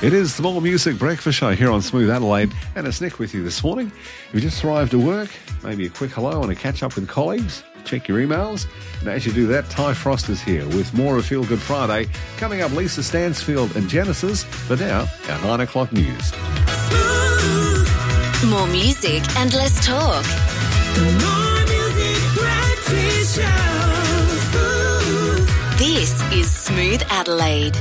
It is the More Music Breakfast Show here on Smooth Adelaide, and it's Nick with you this morning. If you just arrived to work, maybe a quick hello and a catch up with colleagues, check your emails. And as you do that, Ty Frost is here with more of Feel Good Friday. Coming up, Lisa Stansfield and Genesis, but now, our 9 o'clock news. More music and less talk. More Music Breakfast Show. This is Smooth Adelaide.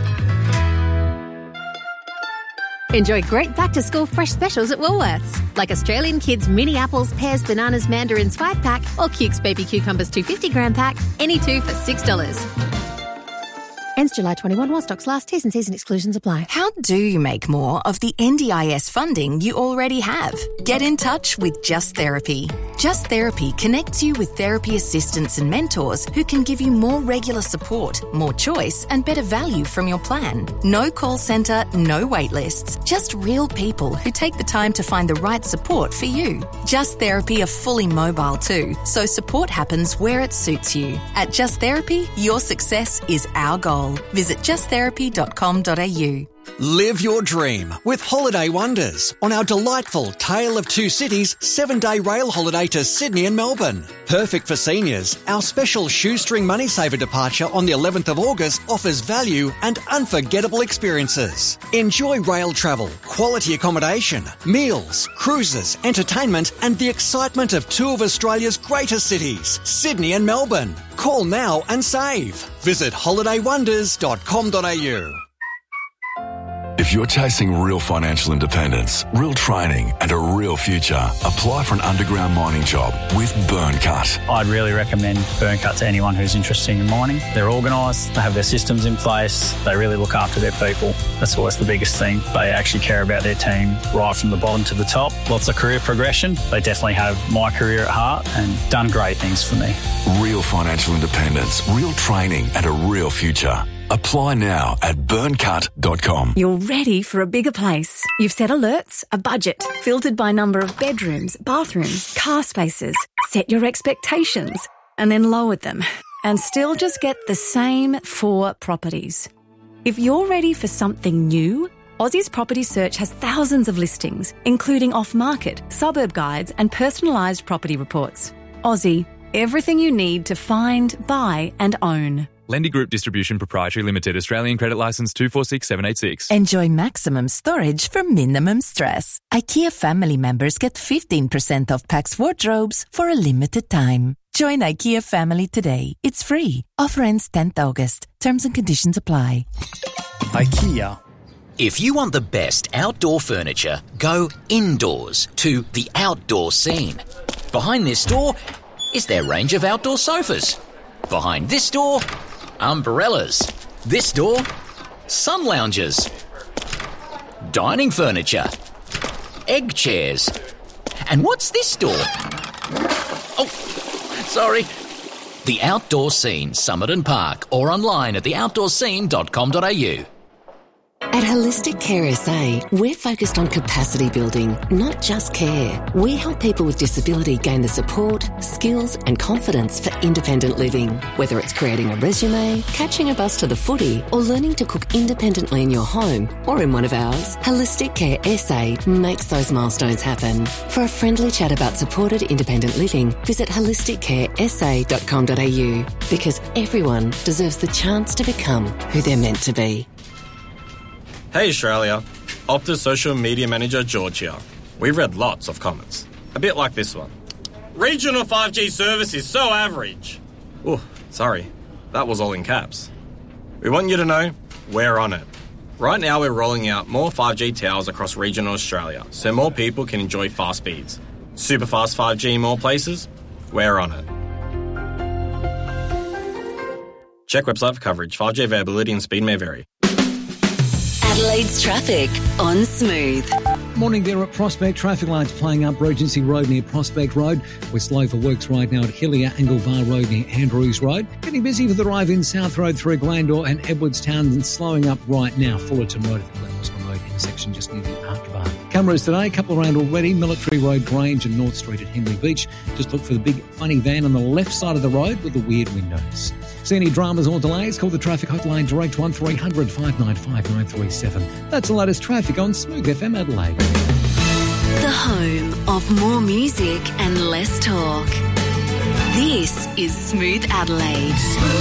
Enjoy great back-to-school fresh specials at Woolworths, like Australian Kids mini apples, pears, bananas, mandarins 5-pack or Cukes baby cucumbers 250-gram pack, any two for $6. Ends July 21 while stocks last. T's and C's and exclusions apply. How do you make more of the NDIS funding you already have? Get in touch with Just Therapy. Just Therapy connects you with therapy assistants and mentors who can give you more regular support, more choice and better value from your plan. No call centre, no wait lists, just real people who take the time to find the right support for you. Just Therapy are fully mobile too, so support happens where it suits you. At Just Therapy, your success is our goal. Visit justtherapy.com.au. Live your dream with Holiday Wonders on our delightful Tale of Two Cities 7-day rail holiday to Sydney and Melbourne. Perfect for seniors, our special shoestring money saver departure on the 11th of August offers value and unforgettable experiences. Enjoy rail travel, quality accommodation, meals, cruises, entertainment and the excitement of two of Australia's greatest cities, Sydney and Melbourne. Call now and save. Visit holidaywonders.com.au. If you're chasing real financial independence, real training and a real future, apply for an underground mining job with Burncut. I'd really recommend Burncut to anyone who's interested in mining. They're organised, they have their systems in place, they really look after their people. That's always the biggest thing. They actually care about their team right from the bottom to the top. Lots of career progression. They definitely have my career at heart and done great things for me. Real financial independence, real training and a real future. Apply now at burncut.com. You're ready for a bigger place. You've set alerts, a budget, filtered by number of bedrooms, bathrooms, car spaces, set your expectations, and then lowered them, and still just get the same 4 properties. If you're ready for something new, Aussie's Property Search has thousands of listings, including off-market, suburb guides, and personalised property reports. Aussie, everything you need to find, buy, and own. Lendy Group Distribution Proprietary Limited, Australian Credit Licence 246786. Enjoy maximum storage for minimum stress. IKEA family members get 15% off PAX wardrobes for a limited time. Join IKEA family today. It's free. Offer ends 10th August. Terms and conditions apply. IKEA. If you want the best outdoor furniture, go indoors to the Outdoor Scene. Behind this door is their range of outdoor sofas. Behind this door, umbrellas. This door, sun lounges. Dining furniture. Egg chairs. And what's this door? Oh, sorry. The Outdoor Scene, Summit and Park, or online at theoutdoorscene.com.au. At Holistic Care SA, we're focused on capacity building, not just care. We help people with disability gain the support, skills and confidence for independent living. Whether it's creating a resume, catching a bus to the footy or learning to cook independently in your home or in one of ours, Holistic Care SA makes those milestones happen. For a friendly chat about supported independent living, visit holisticcaresa.com.au because everyone deserves the chance to become who they're meant to be. Hey Australia, Optus Social Media Manager George here. We've read lots of comments, a bit like this one. Regional 5G service is so average. Oh, sorry, that was all in caps. We want you to know we're on it. Right now we're rolling out more 5G towers across regional Australia so more people can enjoy fast speeds. Super fast 5G in more places? We're on it. Check website for coverage. 5G availability and speed may vary. Adelaide's traffic on Smooth. Morning there at Prospect. Traffic lights playing up Regency Road near Prospect Road. We're slow for works right now at Hillier, Anglevar Road near Andrews Road. Getting busy for the drive in South Road through Glandore and Edwardstown and slowing up right now. Fullerton Road at the Glenwestman Road intersection just near the Arc Bar. Cameras today, a couple around already. Military Road, Grange and North Street at Henry Beach. Just look for the big funny van on the left side of the road with the weird windows. See any dramas or delays? Call the traffic hotline direct 1300 595 937. That's the latest traffic on Smooth FM Adelaide. The home of more music and less talk. This is Smooth Adelaide.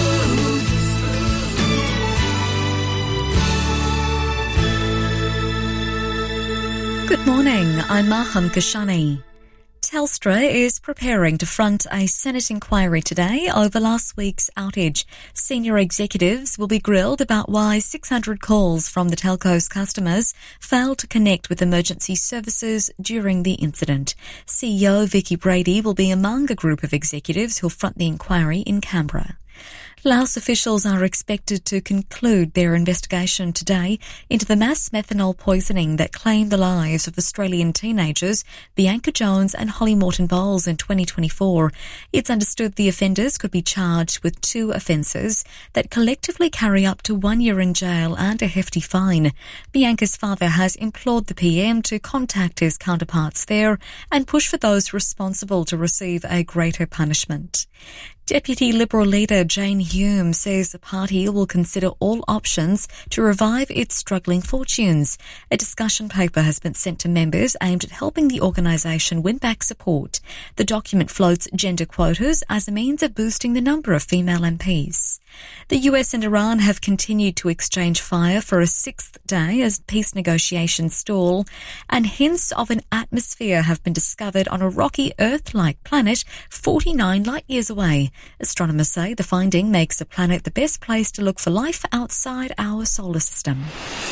Good morning, I'm Maham Kashani. Telstra is preparing to front a Senate inquiry today over last week's outage. Senior executives will be grilled about why 600 calls from the telco's customers failed to connect with emergency services during the incident. CEO Vicky Brady will be among a group of executives who'll front the inquiry in Canberra. Laos officials are expected to conclude their investigation today into the mass methanol poisoning that claimed the lives of Australian teenagers Bianca Jones and Holly Morton Bowles in 2024. It's understood the offenders could be charged with 2 offences that collectively carry up to 1 year in jail and a hefty fine. Bianca's father has implored the PM to contact his counterparts there and push for those responsible to receive a greater punishment. Deputy Liberal leader Jane Hume says the party will consider all options to revive its struggling fortunes. A discussion paper has been sent to members aimed at helping the organisation win back support. The document floats gender quotas as a means of boosting the number of female MPs. The US and Iran have continued to exchange fire for a 6th day as peace negotiations stall, and hints of an atmosphere have been discovered on a rocky Earth-like planet 49 light years away. Astronomers say the finding makes the planet the best place to look for life outside our solar system.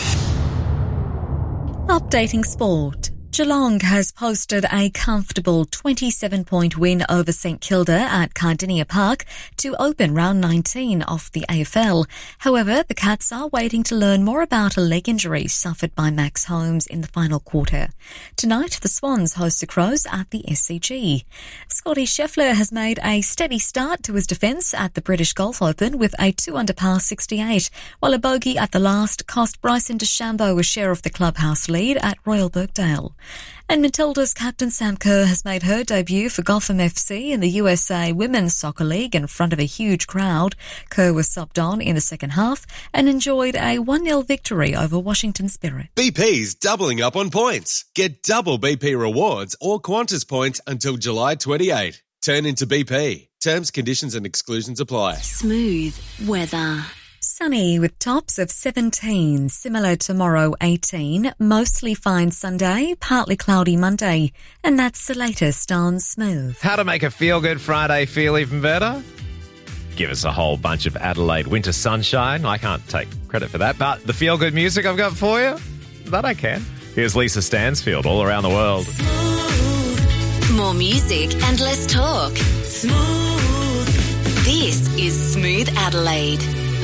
Updating sport. Geelong has posted a comfortable 27-point win over St Kilda at Cardinia Park to open round 19 of the AFL. However, the Cats are waiting to learn more about a leg injury suffered by Max Holmes in the final quarter. Tonight, the Swans host the Crows at the SCG. Scotty Scheffler has made a steady start to his defence at the British Golf Open with a 2-under par 68, while a bogey at the last cost Bryson DeChambeau a share of the clubhouse lead at Royal Birkdale. And Matilda's captain Sam Kerr has made her debut for Gotham FC in the USA Women's Soccer League in front of a huge crowd. Kerr was subbed on in the second half and enjoyed a 1-0 victory over Washington Spirit. BP's doubling up on points. Get double BP rewards or Qantas points until July 28. Turn into BP. Terms, conditions and exclusions apply. Smooth weather. Sunny with tops of 17, similar tomorrow 18, mostly fine Sunday, partly cloudy Monday, and that's the latest on Smooth. How to make a feel-good Friday feel even better? Give us a whole bunch of Adelaide winter sunshine. I can't take credit for that, but the feel-good music I've got for you, that I can. Here's Lisa Stansfield, All Around the World. More music and less talk. Smooth. This is Smooth Adelaide.